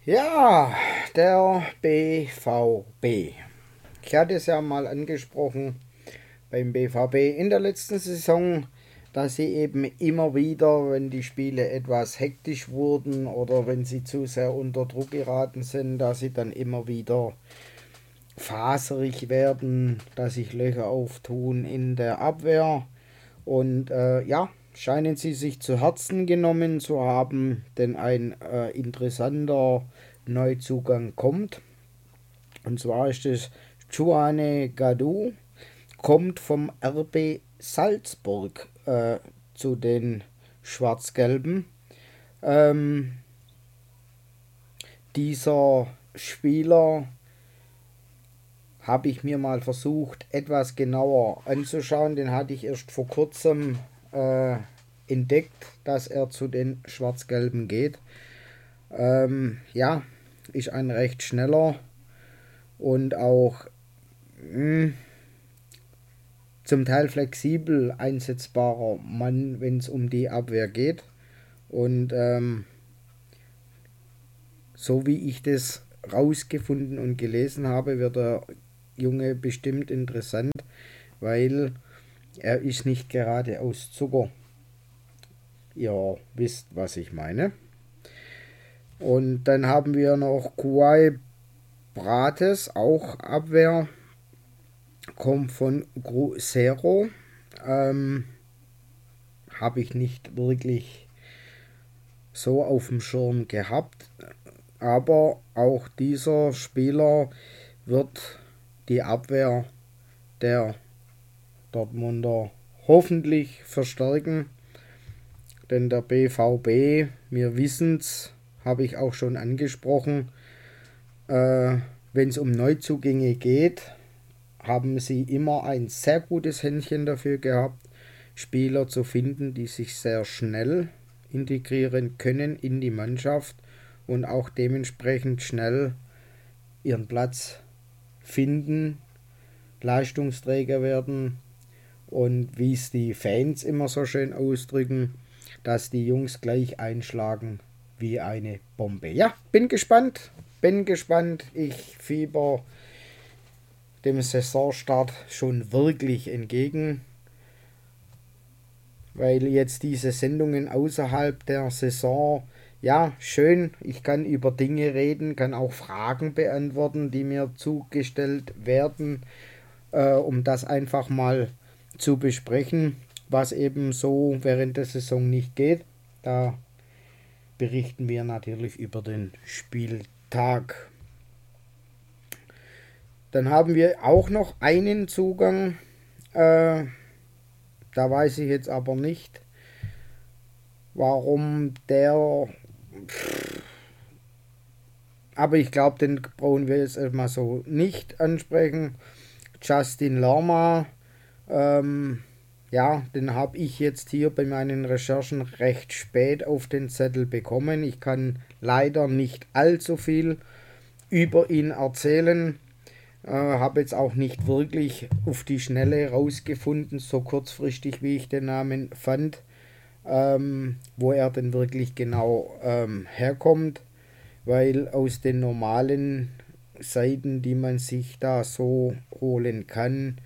Ja, der BVB. Ich hatte es ja mal angesprochen beim BVB in der letzten Saison, dass sie eben immer wieder, wenn die Spiele etwas hektisch wurden oder wenn sie zu sehr unter Druck geraten sind, dass sie dann immer wieder faserig werden, dass sich Löcher auftun in der Abwehr. Und ja, scheinen sie sich zu Herzen genommen zu haben, denn ein interessanter Neuzugang kommt. Und zwar ist es Juane Gadou, kommt vom RB Salzburg zu den Schwarz-Gelben. Ähm, dieser Spieler habe ich mir mal versucht, etwas genauer anzuschauen. Den hatte ich erst vor kurzem entdeckt, dass er zu den Schwarz-Gelben geht. Ja, ist ein recht schneller und auch zum Teil flexibel einsetzbarer Mann, wenn es um die Abwehr geht. Und so wie ich das rausgefunden und gelesen habe, wird der Junge bestimmt interessant, weil er ist nicht gerade aus Zucker. Ihr wisst, was ich meine. Und dann haben wir noch Kuwai Brates, auch Abwehr, kommt von Cruzeiro. Ähm, Habe ich nicht wirklich so auf dem Schirm gehabt. Aber auch dieser Spieler wird die Abwehr der Dortmunder hoffentlich verstärken. Denn der BVB, wir wissen es, habe ich auch schon angesprochen, wenn es um Neuzugänge geht, haben sie immer ein sehr gutes Händchen dafür gehabt, Spieler zu finden, die sich sehr schnell integrieren können in die Mannschaft und auch dementsprechend schnell ihren Platz finden, Leistungsträger werden und wie es die Fans immer so schön ausdrücken, dass die Jungs gleich einschlagen wie eine Bombe. Ja, bin gespannt. Bin gespannt. Ich fieber dem Saisonstart schon wirklich entgegen, weil jetzt diese Sendungen außerhalb der Saison, ja, schön, ich kann über Dinge reden, kann auch Fragen beantworten, die mir zugestellt werden, um das einfach mal zu besprechen, was eben so während der Saison nicht geht. Da berichten wir natürlich über den Spieltag. Dann haben wir auch noch einen Zugang. Da weiß ich jetzt aber nicht, warum der. Aber ich glaube, den brauchen wir jetzt erstmal so nicht ansprechen. Justin Lerma, ja, den habe ich jetzt hier bei meinen Recherchen recht spät auf den Zettel bekommen. Ich kann leider nicht allzu viel über ihn erzählen. Habe jetzt auch nicht wirklich auf die Schnelle rausgefunden, so kurzfristig wie ich den Namen fand, wo er denn wirklich genau herkommt, weil aus den normalen Seiten, die man sich da so holen kann,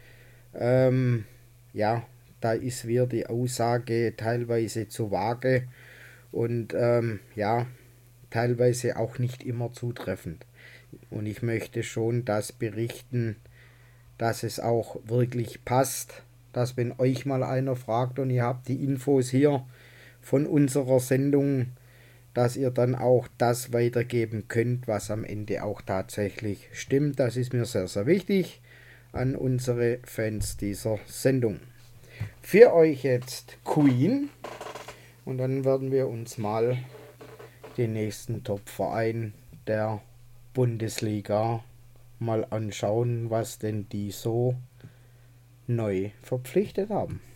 ja, da ist wieder die Aussage teilweise zu vage und ja, teilweise auch nicht immer zutreffend. Und ich möchte schon das berichten, dass es auch wirklich passt, dass wenn euch mal einer fragt und ihr habt die Infos hier von unserer Sendung, dass ihr dann auch das weitergeben könnt, was am Ende auch tatsächlich stimmt. Das ist mir sehr, sehr wichtig an unsere Fans dieser Sendung. Für euch jetzt Queen und dann werden wir uns mal den nächsten Top-Verein der Bundesliga mal anschauen, was denn die so neu verpflichtet haben.